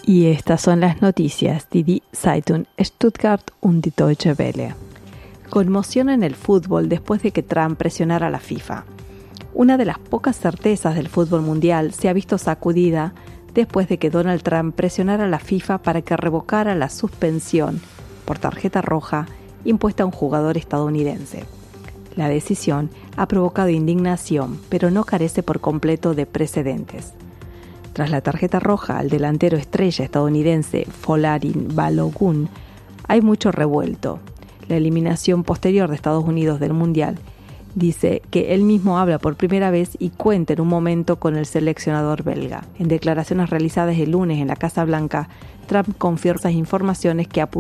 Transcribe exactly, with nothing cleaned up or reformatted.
Y estas son las noticias de Die Zeitung Stuttgart und die Deutsche Welle. Conmoción en el fútbol después de que Trump presionara a la FIFA. Una de las pocas certezas del fútbol mundial se ha visto sacudida después de que Donald Trump presionara a la FIFA para que revocara la suspensión por tarjeta roja impuesta a un jugador estadounidense. La decisión ha provocado indignación, pero no carece por completo de precedentes. Tras la tarjeta roja al delantero estrella estadounidense Folarin Balogun, hay mucho revuelto. La eliminación posterior de Estados Unidos del Mundial dice que él mismo habla por primera vez y cuenta en un momento con el seleccionador belga. En declaraciones realizadas el lunes en la Casa Blanca, Trump confirma esas informaciones que apuntan